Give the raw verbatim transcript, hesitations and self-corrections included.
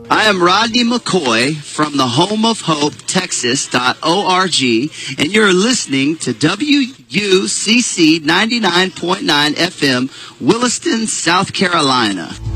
I am Rodney McCoy from the home of hope, texas dot org, and you're listening to W U C C ninety-nine point nine F M, Williston, South Carolina.